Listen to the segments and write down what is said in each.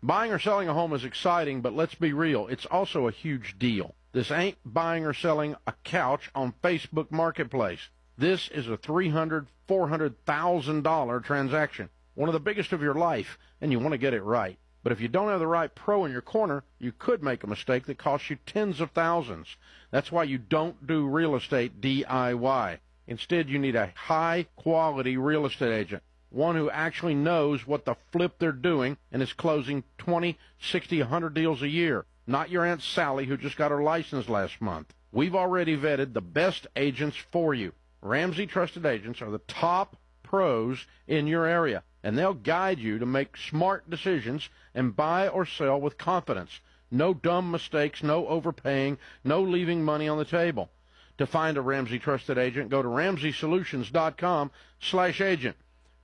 Buying or selling a home is exciting, but let's be real, it's also a huge deal. This ain't buying or selling a couch on Facebook Marketplace. This is a $300,000, $400,000 transaction, one of the biggest of your life, and you want to get it right. But if you don't have the right pro in your corner, you could make a mistake that costs you tens of thousands. That's why you don't do real estate DIY. Instead, you need a high-quality real estate agent, one who actually knows what the flip they're doing and is closing 20, 60, 100 deals a year, not your Aunt Sally who just got her license last month. We've already vetted the best agents for you. Ramsey Trusted Agents are the top pros in your area, and they'll guide you to make smart decisions and buy or sell with confidence. No dumb mistakes, no overpaying, no leaving money on the table. To find a Ramsey Trusted Agent, go to RamseySolutions.com/agent.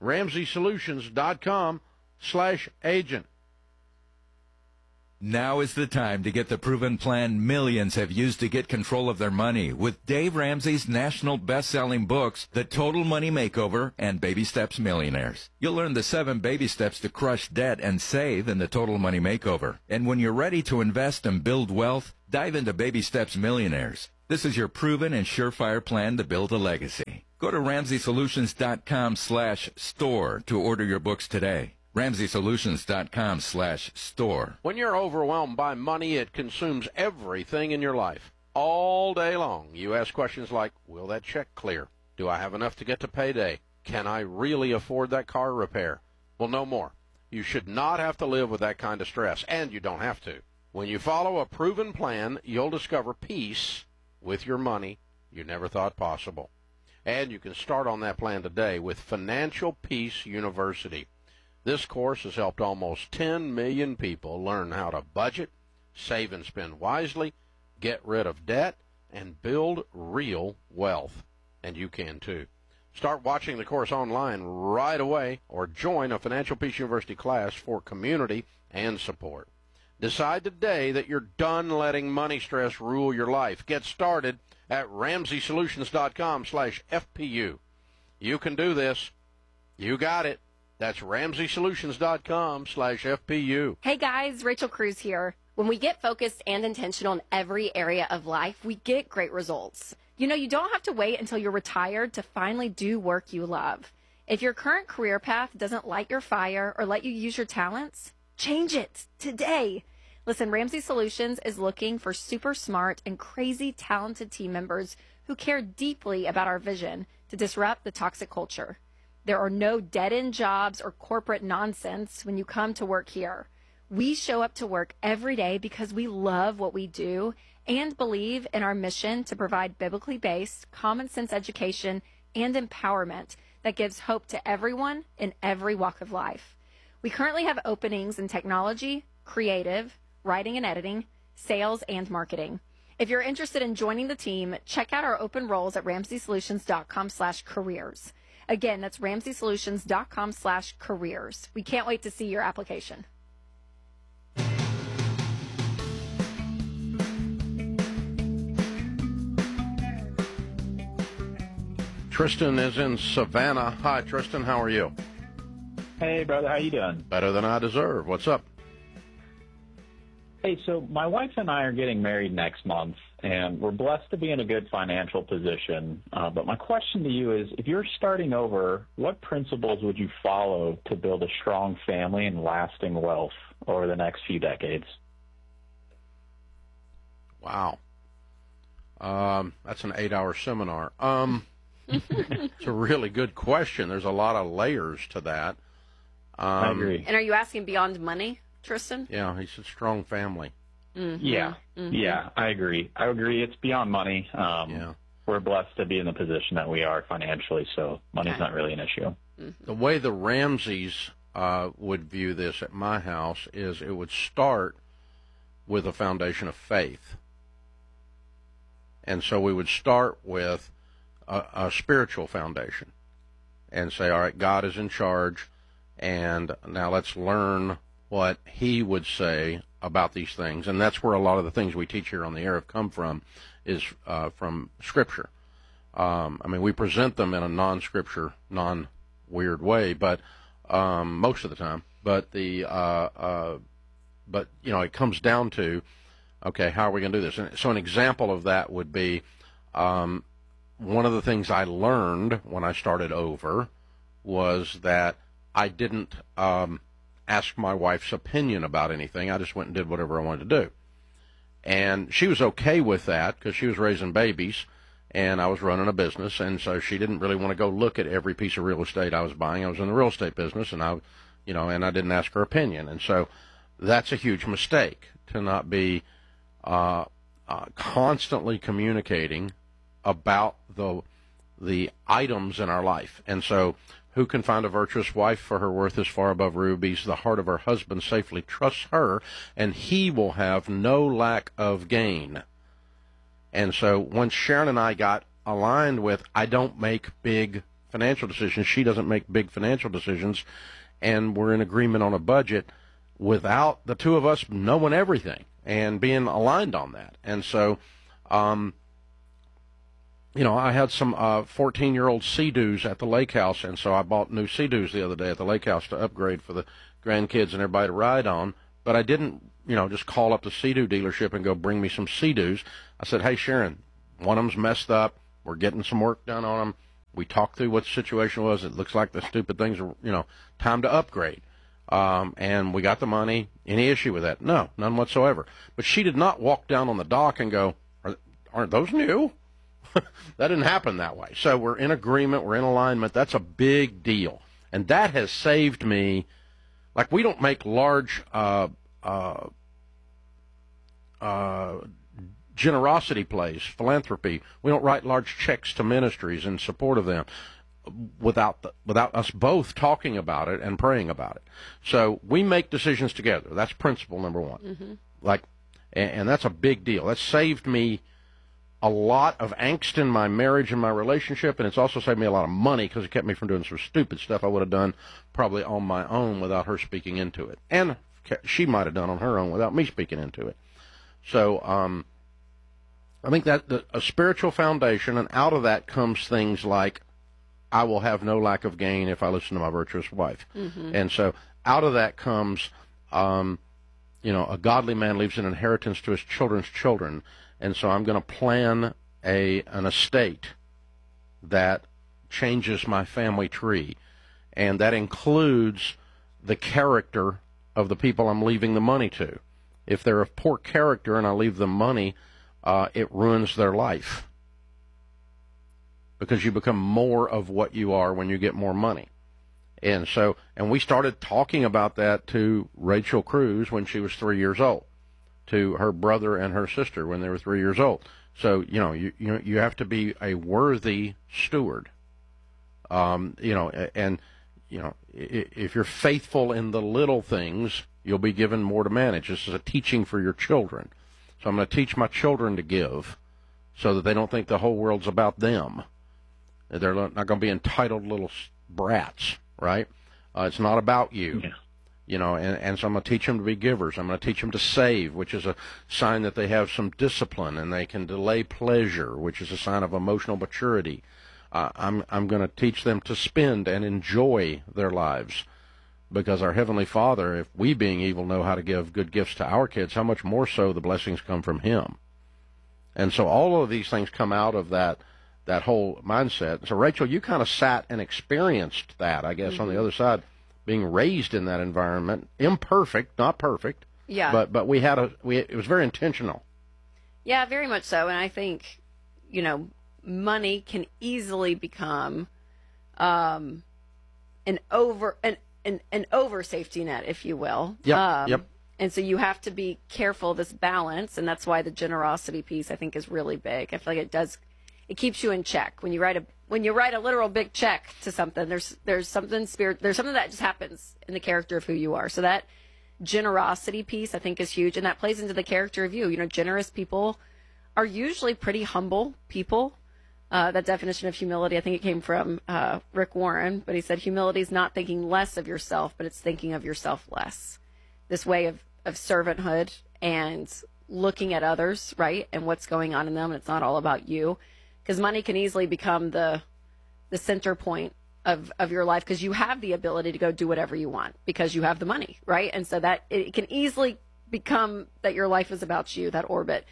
RamseySolutions.com/agent. Now is the time to get the proven plan millions have used to get control of their money with Dave Ramsey's national best-selling books, The Total Money Makeover and Baby Steps Millionaires. You'll learn the 7 baby steps to crush debt and save in The Total Money Makeover. And when you're ready to invest and build wealth, dive into Baby Steps Millionaires. This is your proven and surefire plan to build a legacy. Go to RamseySolutions.com/store to order your books today. RamseySolutions.com/store. When you're overwhelmed by money, it consumes everything in your life. All day long, you ask questions like, will that check clear? Do I have enough to get to payday? Can I really afford that car repair? Well, no more. You should not have to live with that kind of stress, and you don't have to. When you follow a proven plan, you'll discover peace with your money you never thought possible. And you can start on that plan today with Financial Peace University. This course has helped almost 10 million people learn how to budget, save and spend wisely, get rid of debt, and build real wealth. And you can too. Start watching the course online right away or join a Financial Peace University class for community and support. Decide today that you're done letting money stress rule your life. Get started at RamseySolutions.com/FPU. You can do this. You got it. That's RamseySolutions.com/FPU. Hey guys, Rachel Cruz here. When we get focused and intentional in every area of life, we get great results. You know, you don't have to wait until you're retired to finally do work you love. If your current career path doesn't light your fire or let you use your talents, change it today. Listen, Ramsey Solutions is looking for super smart and crazy talented team members who care deeply about our vision to disrupt the toxic culture. There are no dead-end jobs or corporate nonsense when you come to work here. We show up to work every day because we love what we do and believe in our mission to provide biblically based, common sense education and empowerment that gives hope to everyone in every walk of life. We currently have openings in technology, creative, writing and editing, sales, and marketing. If you're interested in joining the team, check out our open roles at RamseySolutions.com/careers. Again, that's RamseySolutions.com/careers. We can't wait to see your application. Tristan is in Savannah. Hi, Tristan. How are you? Hey, brother. How you doing? Better than I deserve. What's up? Hey, so my wife and I are getting married next month, and we're blessed to be in a good financial position. But my question to you is, if you're starting over, what principles would you follow to build a strong family and lasting wealth over the next few decades? Wow. That's an 8-hour seminar. It's a really good question. There's a lot of layers to that. I agree. And are you asking beyond money, Tristan? Yeah, he said strong family. Mm-hmm. Yeah, I agree. I agree. It's beyond money. We're blessed to be in the position that we are financially, so money's not really an issue. Mm-hmm. The way the Ramseys would view this at my house is it would start with a foundation of faith. And so we would start with a spiritual foundation and say, all right, God is in charge, and now let's learn what he would say about these things. And that's where a lot of the things we teach here on the air have come from, is from Scripture. I mean, we present them in a non-Scripture, non-weird way, but most of the time. But the but it comes down to, okay, how are we going to do this? And so an example of that would be one of the things I learned when I started over was that I didn't ask my wife's opinion about anything. I just went and did whatever I wanted to do. And she was okay with that because she was raising babies and I was running a business, and so she didn't really want to go look at every piece of real estate I was buying. I was in the real estate business, and I didn't ask her opinion. And so that's a huge mistake, to not be constantly communicating about the items in our life. And so who can find a virtuous wife, for her worth is far above rubies? The heart of her husband safely trusts her, and he will have no lack of gain. And so once Sharon and I got aligned with, I don't make big financial decisions, she doesn't make big financial decisions, and we're in agreement on a budget without the two of us knowing everything and being aligned on that. And so, I had some 14-year-old Sea-Doos at the lake house, and so I bought new Sea-Doos the other day at the lake house to upgrade for the grandkids and everybody to ride on. But I didn't, just call up the Sea-Doo dealership and go, bring me some Sea-Doos. I said, hey, Sharon, one of them's messed up. We're getting some work done on them. We talked through what the situation was. It looks like the stupid things are, time to upgrade. And we got the money. Any issue with that? No, none whatsoever. But she did not walk down on the dock and go, aren't those new? That didn't happen that way. So we're in agreement. We're in alignment. That's a big deal. And that has saved me. Like, we don't make large generosity plays, philanthropy. We don't write large checks to ministries in support of them without us both talking about it and praying about it. So we make decisions together. That's principle number one. Mm-hmm. And that's a big deal. That saved me a lot of angst in my marriage and my relationship, and it's also saved me a lot of money because it kept me from doing some stupid stuff I would have done probably on my own without her speaking into it. And she might have done on her own without me speaking into it. So I think that a spiritual foundation, and out of that comes things like, I will have no lack of gain if I listen to my virtuous wife. Mm-hmm. And so out of that comes, a godly man leaves an inheritance to his children's children. And so I'm going to plan an estate that changes my family tree. And that includes the character of the people I'm leaving the money to. If they're of poor character and I leave them money, it ruins their life. Because you become more of what you are when you get more money. And we started talking about that to Rachel Cruz when she was 3 years old, to her brother and her sister when they were 3 years old. So, you have to be a worthy steward. If you're faithful in the little things, you'll be given more to manage. This is a teaching for your children. So I'm going to teach my children to give so that they don't think the whole world's about them. They're not going to be entitled little brats, right? It's not about you. Yeah. And so I'm going to teach them to be givers. I'm going to teach them to save, which is a sign that they have some discipline, and they can delay pleasure, which is a sign of emotional maturity. I'm going to teach them to spend and enjoy their lives, because our Heavenly Father, if we being evil know how to give good gifts to our kids, how much more so the blessings come from Him. And so all of these things come out of that whole mindset. So, Rachel, you kind of sat and experienced that, I guess, mm-hmm. on the other side, being raised in that environment, imperfect, not perfect. Yeah. But it was very intentional. Yeah, very much so. And I think, money can easily become an over safety net, if you will. Yep. And so you have to be careful, this balance, and that's why the generosity piece, I think, is really big. I feel like it keeps you in check. When you write a literal big check to something, there's something that just happens in the character of who you are. So that generosity piece, I think, is huge, and that plays into the character of you. Generous people are usually pretty humble people. That definition of humility, I think it came from Rick Warren, but he said humility is not thinking less of yourself, but it's thinking of yourself less. This way of servanthood and looking at others, right, and what's going on in them, and it's not all about you. Because money can easily become the center point of your life, because you have the ability to go do whatever you want because you have the money, right? And so that it can easily become that your life is about you, that orbit.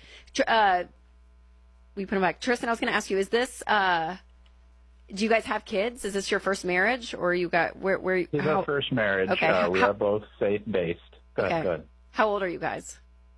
We put them back. Tristan, I was going to ask you, is this, do you guys have kids? Is this your first marriage, or you got, where This is our first marriage. Okay. We are both faith-based. Okay. Good. How old are you guys?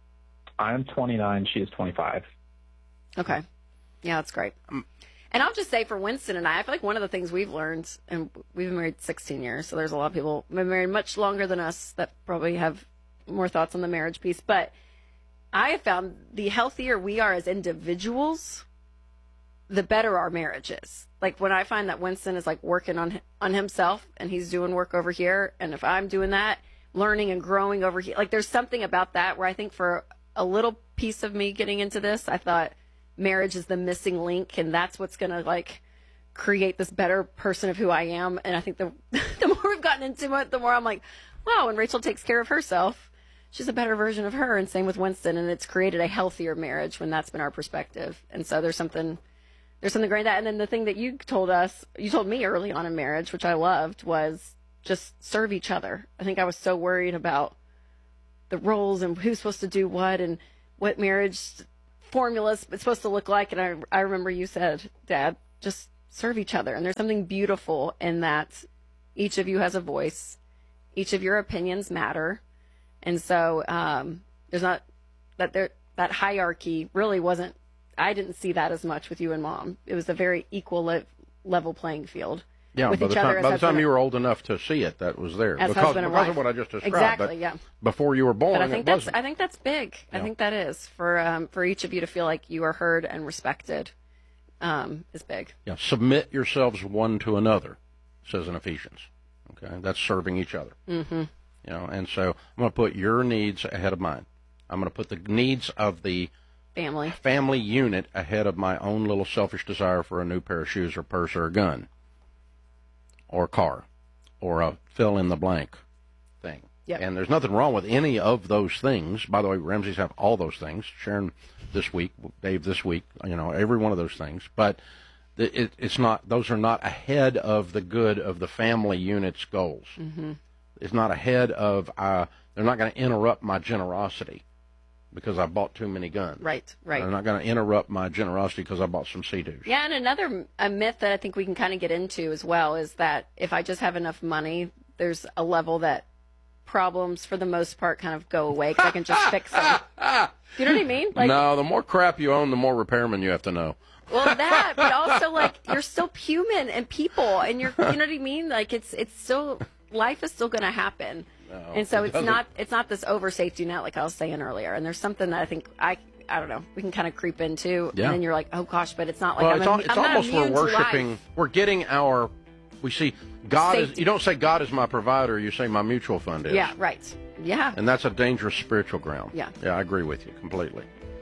I'm 29. She is 25. Okay. Yeah, that's great. And I'll just say for Winston and I feel like one of the things we've learned, and we've been married 16 years, so there's a lot of people been married much longer than us that probably have more thoughts on the marriage piece. But I have found the healthier we are as individuals, the better our marriage is. Like when I find that Winston is like working on himself and he's doing work over here, and if I'm doing that, learning and growing over here, like there's something about that where I think for a little piece of me getting into this, I thought marriage is the missing link, and that's what's going to like create this better person of who I am. And I think the more we've gotten into it, the more I'm like, wow, when Rachel takes care of herself, she's a better version of her. And same with Winston. And it's created a healthier marriage when that's been our perspective. And so there's something great in that. And then the thing that you told me early on in marriage, which I loved, was just serve each other. I think I was so worried about the roles and who's supposed to do what and what marriage formulas it's supposed to look like. And I remember you said, Dad, just serve each other. And there's something beautiful in that each of you has a voice. Each of your opinions matter. And so there's not that hierarchy really wasn't, I didn't see that as much with you and Mom. It was a very equal level playing field. Yeah, with by each the other. By the time you were old enough to see it, that was there. Because of what I just described. Exactly, but yeah. Before you were born, but I think it wasn't. I think that's big. Yeah. I think that is for each of you to feel like you are heard and respected is big. Yeah, submit yourselves one to another, it says in Ephesians. Okay, that's serving each other. Mm-hmm. You know, and so I'm going to put your needs ahead of mine. I'm going to put the needs of the family unit ahead of my own little selfish desire for a new pair of shoes or purse or a gun or a car or a fill-in-the-blank thing. Yep. And there's nothing wrong with any of those things. By the way, Ramsey's have all those things. Sharon this week, Dave this week, you know, every one of those things. But it's not; those are not ahead of the good of the family unit's goals. Mm-hmm. It's not ahead of. They're not going to interrupt my generosity because I bought too many guns. Right. They're not going to interrupt my generosity because I bought some Sea-Doos. Yeah, and another myth that I think we can kind of get into as well is that if I just have enough money, there's a level that problems, for the most part, kind of go away because I can just fix them. You know what I mean? Like, no, the more crap you own, the more repairmen you have to know. Well, that, but also like you're still human and people, and you know what I mean? Like it's still, life is still going to happen. No, and so it's not this over safety net like I was saying earlier. And there's something that I think I don't know, we can kind of creep into, and then you're like, oh gosh, but it's not like well, I'm it's almost not immune we're worshiping. to life. We're getting our. We see God Safety. is. You don't say God is my provider. You say my mutual fund is. Yeah, right. Yeah. And that's a dangerous spiritual ground. Yeah. Yeah, I agree with you completely.